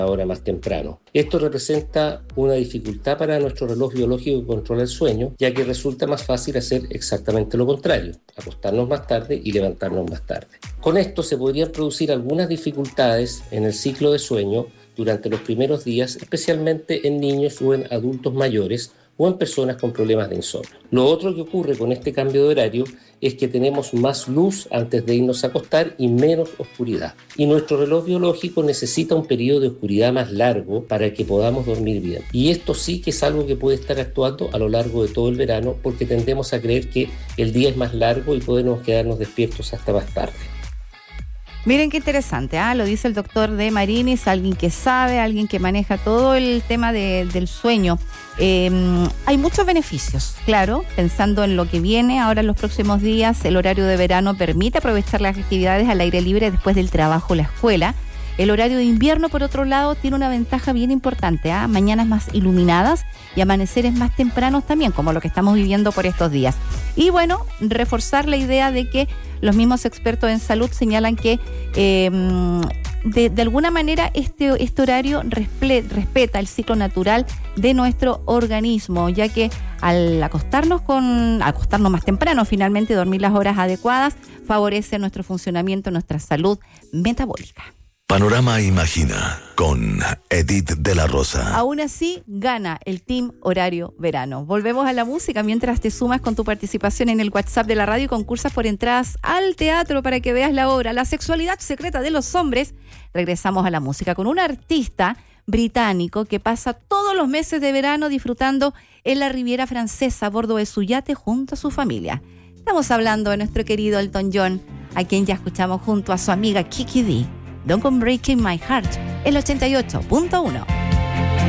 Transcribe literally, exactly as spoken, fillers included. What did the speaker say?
hora más temprano. Esto representa una dificultad para nuestro reloj biológico que controla el sueño, ya que resulta más fácil hacer exactamente lo contrario, acostarnos más tarde y levantarnos más tarde. Con esto se podrían producir algunas dificultades en el ciclo de sueño durante los primeros días, especialmente en niños o en adultos mayores o en personas con problemas de insomnio. Lo otro que ocurre con este cambio de horario es que tenemos más luz antes de irnos a acostar y menos oscuridad. Y nuestro reloj biológico necesita un periodo de oscuridad más largo para que podamos dormir bien. Y esto sí que es algo que puede estar actuando a lo largo de todo el verano, porque tendemos a creer que el día es más largo y podemos quedarnos despiertos hasta más tarde. Miren qué interesante, ¿ah? Lo dice el doctor De Marinis, alguien que sabe, alguien que maneja todo el tema de, del sueño. Eh, hay muchos beneficios, claro, pensando en lo que viene ahora en los próximos días. El horario de verano permite aprovechar las actividades al aire libre después del trabajo o la escuela. El horario de invierno, por otro lado, tiene una ventaja bien importante, ¿ah? Mañanas más iluminadas y amaneceres más tempranos también, como lo que estamos viviendo por estos días. Y bueno, reforzar la idea de que los mismos expertos en salud señalan que eh, de, de alguna manera este, este horario resple, respeta el ciclo natural de nuestro organismo, ya que al acostarnos con acostarnos más temprano, finalmente dormir las horas adecuadas, favorece nuestro funcionamiento, nuestra salud metabólica. Panorama Imagina con Edith de la Rosa. Aún así, gana el Team Horario Verano. Volvemos a la música mientras te sumas con tu participación en el WhatsApp de la radio y concursas por entradas al teatro para que veas la obra La sexualidad secreta de los hombres. Regresamos a la música con un artista británico que pasa todos los meses de verano disfrutando en la Riviera Francesa a bordo de su yate junto a su familia. Estamos hablando de nuestro querido Elton John, a quien ya escuchamos junto a su amiga Kiki Dee. Don't Come Breaking My Heart, el ochenta y ocho punto uno.